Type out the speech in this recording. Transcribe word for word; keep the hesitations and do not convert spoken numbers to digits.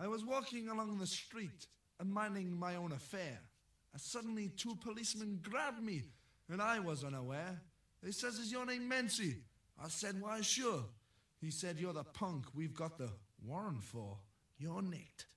I was walking along the street and minding my own affair. And suddenly two policemen grabbed me, and I was unaware. They says, "Is your name Mency?" I said, "Why, sure." He said, "You're the punk we've got the warrant for. You're nicked."